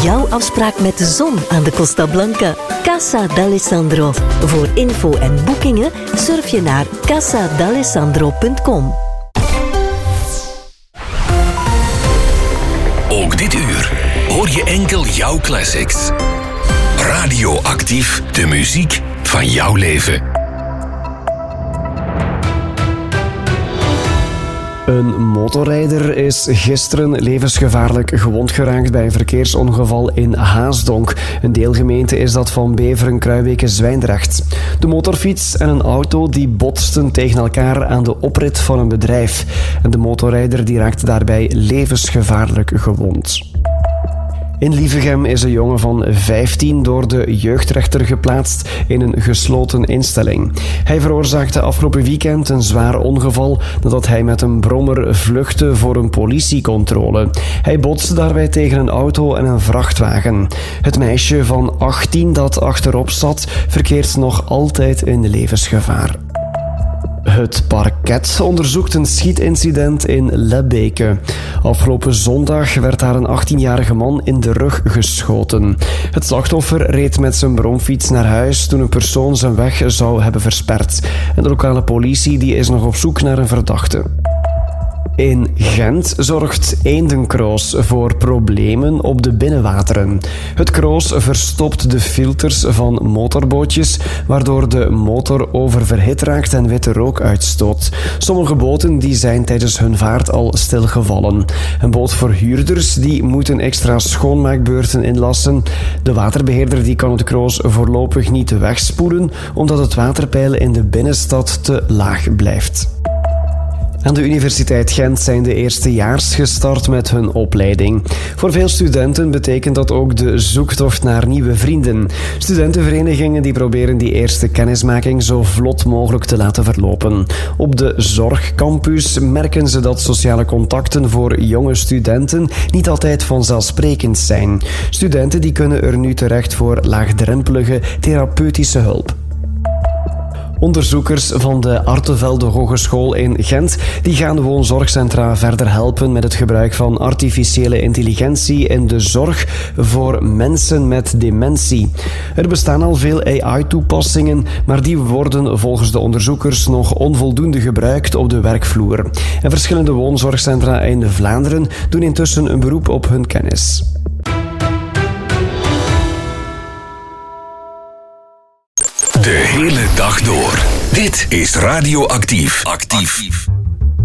jouw afspraak met de zon aan de Costa Blanca. Casa d'Alessandro. Voor info en boekingen surf je naar casadalessandro.com. Ook dit uur hoor je enkel jouw classics. Radioactief, de muziek van jouw leven. Een motorrijder is gisteren levensgevaarlijk gewond geraakt bij een verkeersongeval in Haasdonk. Een deelgemeente is dat van Beveren, Kruibeke, Zwijndrecht. De motorfiets en een auto die botsten tegen elkaar aan de oprit van een bedrijf. En de motorrijder die raakte daarbij levensgevaarlijk gewond. In Lievegem is een jongen van 15 door de jeugdrechter geplaatst in een gesloten instelling. Hij veroorzaakte afgelopen weekend een zwaar ongeval nadat hij met een brommer vluchtte voor een politiecontrole. Hij botste daarbij tegen een auto en een vrachtwagen. Het meisje van 18 dat achterop zat verkeert nog altijd in levensgevaar. Het parket onderzoekt een schietincident in Lebbeke. Afgelopen zondag werd daar een 18-jarige man in de rug geschoten. Het slachtoffer reed met zijn bromfiets naar huis toen een persoon zijn weg zou hebben versperd. En de lokale politie die is nog op zoek naar een verdachte. In Gent zorgt Eendenkroos voor problemen op de binnenwateren. Het kroos verstopt de filters van motorbootjes, waardoor de motor oververhit raakt en witte rook uitstoot. Sommige boten die zijn tijdens hun vaart al stilgevallen. En bootverhuurders die moeten extra schoonmaakbeurten inlassen. De waterbeheerder die kan het kroos voorlopig niet wegspoelen, omdat het waterpeil in de binnenstad te laag blijft. Aan de Universiteit Gent zijn de eerstejaars gestart met hun opleiding. Voor veel studenten betekent dat ook de zoektocht naar nieuwe vrienden. Studentenverenigingen die proberen die eerste kennismaking zo vlot mogelijk te laten verlopen. Op de Zorgcampus merken ze dat sociale contacten voor jonge studenten niet altijd vanzelfsprekend zijn. Studenten die kunnen er nu terecht voor laagdrempelige therapeutische hulp. Onderzoekers van de Artevelde Hogeschool in Gent die gaan woonzorgcentra verder helpen met het gebruik van artificiële intelligentie in de zorg voor mensen met dementie. Er bestaan al veel AI-toepassingen, maar die worden volgens de onderzoekers nog onvoldoende gebruikt op de werkvloer. En verschillende woonzorgcentra in Vlaanderen doen intussen een beroep op hun kennis. De hele dag door. Dit is Radioactief. Actief.